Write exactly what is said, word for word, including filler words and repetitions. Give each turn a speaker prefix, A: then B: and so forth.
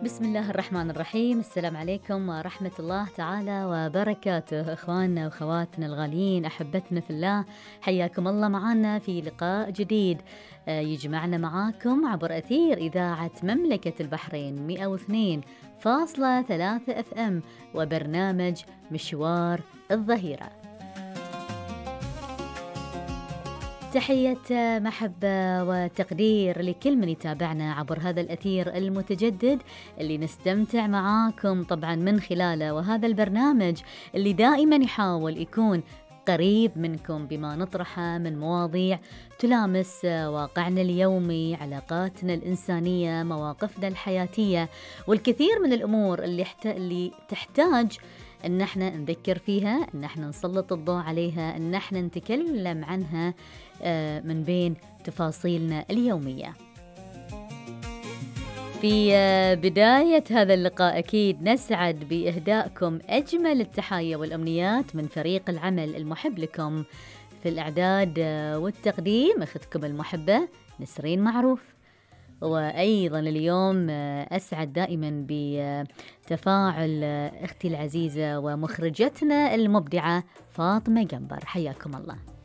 A: بسم الله الرحمن الرحيم. السلام عليكم ورحمة الله تعالى وبركاته. إخواننا وأخواتنا الغاليين، أحبتنا في الله، حياكم الله معنا في لقاء جديد آه، يجمعنا معاكم عبر أثير إذاعة مملكة البحرين مئة واثنين فاصلة ثلاثة أف أم وبرنامج مشوار الظهيرة. تحية محبة وتقدير لكل من يتابعنا عبر هذا الأثير المتجدد اللي نستمتع معاكم طبعا من خلاله، وهذا البرنامج اللي دائما يحاول يكون قريب منكم بما نطرحه من مواضيع تلامس واقعنا اليومي، علاقاتنا الإنسانية، مواقفنا الحياتية، والكثير من الأمور اللي, حت... اللي تحتاج ان احنا نذكر فيها، ان احنا نسلط الضوء عليها، ان احنا نتكلم عنها من بين تفاصيلنا اليومية. في بداية هذا اللقاء أكيد نسعد بإهدائكم أجمل التحايا والأمنيات من فريق العمل المحب لكم. في الإعداد والتقديم أختكم المحبة نسرين معروف. وأيضا اليوم أسعد دائما بتفاعل أختي العزيزة ومخرجتنا المبدعة فاطمة جنبر. حياكم الله.